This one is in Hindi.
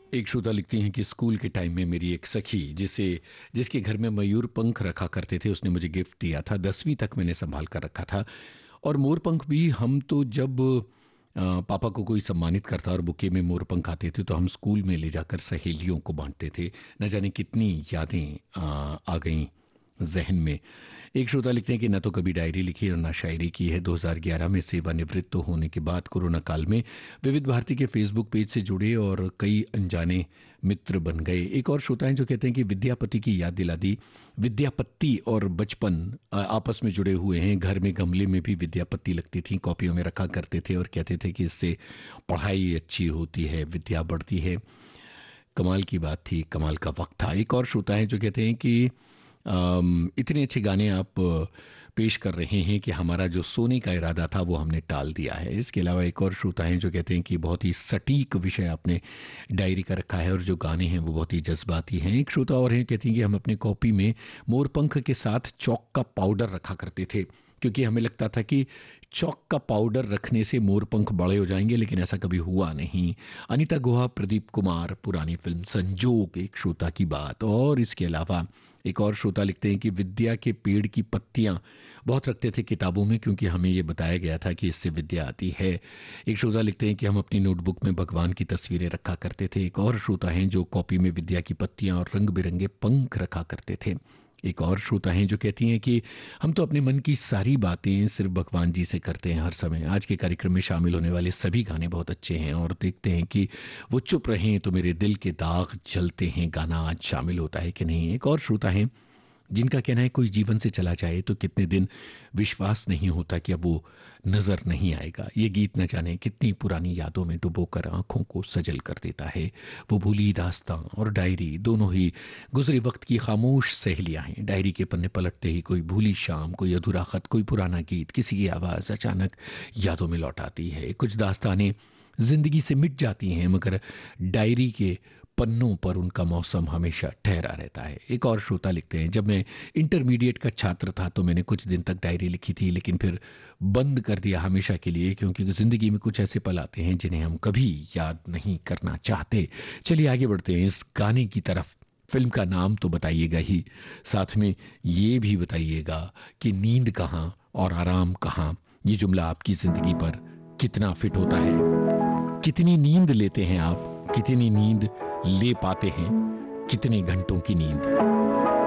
एक श्रोता लिखती हैं कि स्कूल के टाइम में मेरी एक सखी जिसके घर में मयूर पंख रखा करते थे, उसने मुझे गिफ्ट दिया था। 10वीं तक मैंने संभाल कर रखा था। और मोर पंख भी हम तो जब पापा को कोई सम्मानित करता और बुके में मोर पंख आते थे तो हम स्कूल में ले जाकर सहेलियों को बांटते थे। न जाने कितनी यादें आ गईं जहन में। एक श्रोता लिखते हैं कि न तो कभी डायरी लिखी और न शायरी की है। 2011 में सेवानिवृत्त होने के बाद कोरोना काल में विविध भारती के फेसबुक पेज से जुड़े और कई अनजाने मित्र बन गए। एक और श्रोता हैं जो कहते हैं कि विद्यापति की याद दिला दी। विद्यापत्ति और बचपन आपस में जुड़े हुए हैं। घर में गमले में भी विद्यापत्ति लगती थी, कॉपियों में रखा करते थे और कहते थे कि इससे पढ़ाई अच्छी होती है, विद्या बढ़ती है। कमाल की बात थी, कमाल का वक्त था। एक और श्रोता है जो कहते हैं कि इतने अच्छे गाने आप पेश कर रहे हैं कि हमारा जो सोने का इरादा था वो हमने टाल दिया है। इसके अलावा एक और श्रोता हैं जो कहते हैं कि बहुत ही सटीक विषय आपने डायरी का रखा है और जो गाने हैं वो बहुत ही जज्बाती हैं। एक श्रोता और हैं, कहती हैं कि हम अपने कॉपी में मोरपंख के साथ चौक का पाउडर रखा करते थे क्योंकि हमें लगता था कि चौक का पाउडर रखने से मोरपंख बड़े हो जाएंगे, लेकिन ऐसा कभी हुआ नहीं। अनीता गुहा, प्रदीप कुमार, पुरानी फिल्म संजोग, एक श्रोता की बात। और इसके अलावा एक और श्रोता लिखते हैं कि विद्या के पेड़ की पत्तियां बहुत रखते थे किताबों में क्योंकि हमें यह बताया गया था कि इससे विद्या आती है। एक श्रोता लिखते हैं कि हम अपनी नोटबुक में भगवान की तस्वीरें रखा करते थे। एक और श्रोता हैं जो कॉपी में विद्या की पत्तियां और रंग बिरंगे पंख रखा करते थे। एक और श्रोता हैं जो कहती हैं कि हम तो अपने मन की सारी बातें सिर्फ भगवान जी से करते हैं हर समय। आज के कार्यक्रम में शामिल होने वाले सभी गाने बहुत अच्छे हैं और देखते हैं कि वो चुप रहें तो मेरे दिल के दाग जलते हैं गाना आज शामिल होता है कि नहीं। एक और श्रोता हैं जिनका कहना है कोई जीवन से चला जाए तो कितने दिन विश्वास नहीं होता कि अब वो नजर नहीं आएगा। ये गीत न जाने कितनी पुरानी यादों में डुबोकर आंखों को सजल कर देता है। वो भूली दास्तां और डायरी दोनों ही गुजरे वक्त की खामोश सहेलियां हैं। डायरी के पन्ने पलटते ही कोई भूली शाम, कोई अधूरा खत, कोई पुराना गीत, किसी की आवाज अचानक यादों में लौट आती है। कुछ दास्तानें जिंदगी से मिट जाती हैं मगर डायरी के पन्नों पर उनका मौसम हमेशा ठहरा रहता है। एक और श्रोता लिखते हैं, जब मैं इंटरमीडिएट का छात्र था तो मैंने कुछ दिन तक डायरी लिखी थी लेकिन फिर बंद कर दिया हमेशा के लिए क्योंकि जिंदगी में कुछ ऐसे पल आते हैं जिन्हें हम कभी याद नहीं करना चाहते। चलिए आगे बढ़ते हैं इस गाने की तरफ। फिल्म का नाम तो बताइएगा ही, साथ में ये भी बताइएगा कि नींद कहाँ और आराम कहाँ। ये जुमला आपकी जिंदगी पर कितना फिट होता है। कितनी नींद लेते हैं आप, कितनी नींद ले पाते हैं, कितने घंटों की नींद।